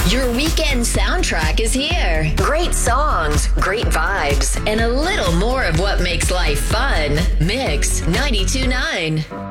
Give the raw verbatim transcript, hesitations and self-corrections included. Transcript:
Your weekend soundtrack is here. Great songs, great vibes, and a little more of what makes life fun. Mix ninety-two point nine.